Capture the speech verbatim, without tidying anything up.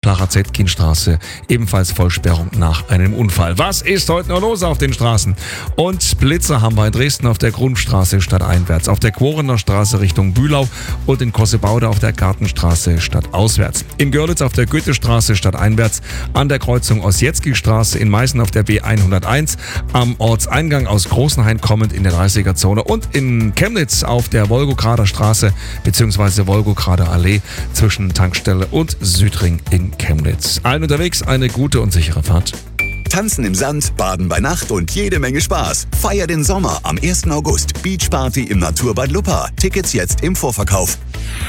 Flacher Zetkinstraße, ebenfalls Vollsperrung nach einem Unfall. Was ist heute noch los auf den Straßen? Und Blitzer haben wir in Dresden auf der Grundstraße stadteinwärts, auf der Quorener Straße Richtung Bühlau und in Kossebaude auf der Gartenstraße stadtauswärts. In Görlitz auf der Goethestraße stadteinwärts, an der Kreuzung Ossietzky-Straße, in Meißen auf der B hunderteins, am Ortseingang aus Großenhain kommend in der dreißiger-Zone und in Chemnitz auf der Wolgograder Straße bzw. Wolgograder Allee zwischen Tankstelle und Südring in Chemnitz. Allen unterwegs eine gute und sichere Fahrt. Tanzen im Sand, Baden bei Nacht und jede Menge Spaß. Feier den Sommer am ersten August. Beachparty im Naturbad Luppa. Tickets jetzt im Vorverkauf.